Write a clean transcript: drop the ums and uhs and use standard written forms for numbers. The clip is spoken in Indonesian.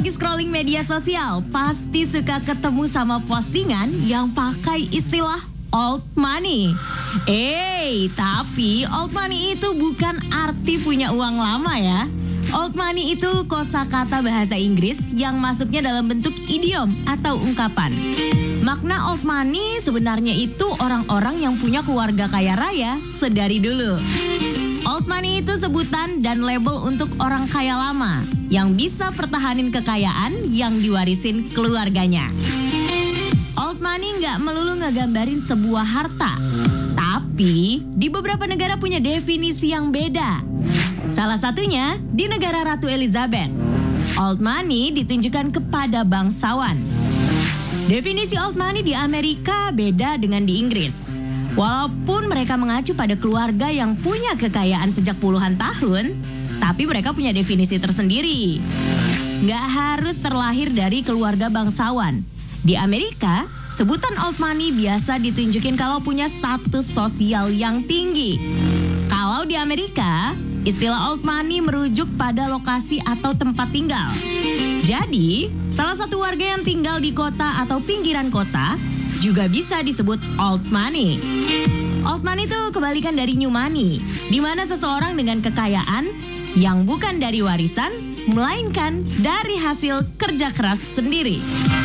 lagi scrolling media sosial, pasti suka ketemu sama postingan yang pakai istilah old money. Tapi old money itu bukan arti punya uang lama ya. Old money itu kosakata bahasa Inggris yang masuknya dalam bentuk idiom atau ungkapan. Makna old money sebenarnya itu orang-orang yang punya keluarga kaya raya sedari dulu. Old money itu sebutan dan label untuk orang kaya lama yang bisa pertahanin kekayaan yang diwarisin keluarganya. Old money nggak melulu ngegambarin sebuah harta, tapi di beberapa negara punya definisi yang beda. Salah satunya di negara Ratu Elizabeth. Old money ditunjukkan kepada bangsawan. Definisi old money di Amerika beda dengan di Inggris. Walaupun mereka mengacu pada keluarga yang punya kekayaan sejak puluhan tahun, tapi mereka punya definisi tersendiri. Nggak harus terlahir dari keluarga bangsawan. Di Amerika, sebutan old money biasa ditunjukin kalau punya status sosial yang tinggi. Kalau di Amerika, istilah old money merujuk pada lokasi atau tempat tinggal. Jadi, salah satu warga yang tinggal di kota atau pinggiran kota juga bisa disebut old money. Old money itu kebalikan dari new money, di mana seseorang dengan kekayaan yang bukan dari warisan, melainkan dari hasil kerja keras sendiri.